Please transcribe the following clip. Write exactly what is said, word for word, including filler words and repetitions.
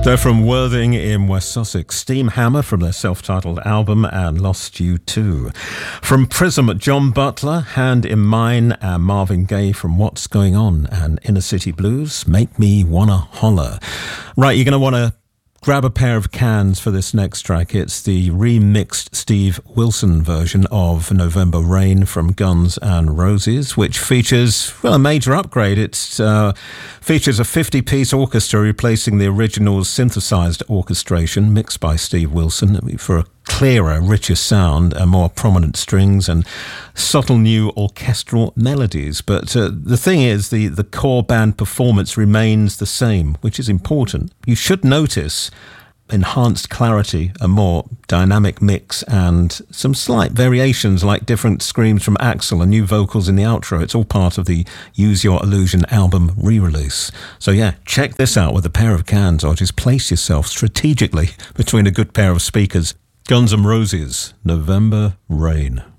They're from Worthing in West Sussex. Steamhammer from their self-titled album and Lost You Too. From Prism, John Butler, Hand in Mine, and Marvin Gaye from What's Going On and Inner City Blues, Make Me Wanna Holler. Right, you're going to want to grab a pair of cans for this next track. It's the remixed Steve Wilson version of November Rain from Guns N' Roses, which features, well, a major upgrade. It uh, features a fifty-piece orchestra replacing the original's synthesized orchestration, mixed by Steve Wilson, for a clearer, richer sound and more prominent strings and subtle new orchestral melodies. But uh, the thing is, the, the core band performance remains the same, which is important. You should notice enhanced clarity, a more dynamic mix, and some slight variations like different screams from Axl and new vocals in the outro. It's all part of the Use Your Illusion album re-release. So yeah, check this out with a pair of cans, or just place yourself strategically between a good pair of speakers. Guns N' Roses, November Rain.